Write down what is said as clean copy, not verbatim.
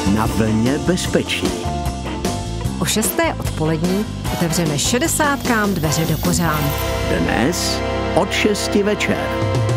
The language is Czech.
Na vlně bezpečí. O 6. odpolední otevřeme 60kám dveře do kořán. Dnes od 6 večer.